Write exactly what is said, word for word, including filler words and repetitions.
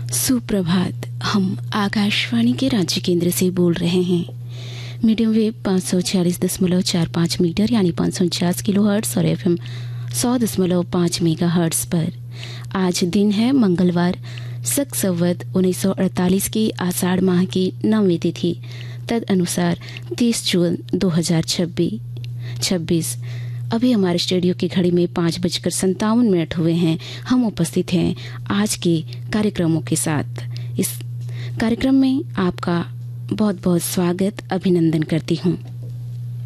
सुप्रभात। हम आकाशवाणी के राज्य केंद्र से बोल रहे हैं। मीडियम वेव पाँच सौ छियालीस दशमलव चार पाँच मीटर यानी पाँच सौ उनचास किलो हर्ट्स और एफएम सौ दशमलव पाँच मेगा हर्ट्स पर। आज दिन है मंगलवार, शक संवत उन्नीस सौ अड़तालीस की आषाढ़ माह की नौवीं तिथि, तद अनुसार तीस जून दो हजार छब्बीस। अभी हमारे स्टूडियो की घड़ी में पाँच बजकर संतावन मिनट हुए हैं। हम उपस्थित हैं आज के कार्यक्रमों के साथ। इस कार्यक्रम में आपका बहुत बहुत स्वागत, अभिनंदन करती हूँ।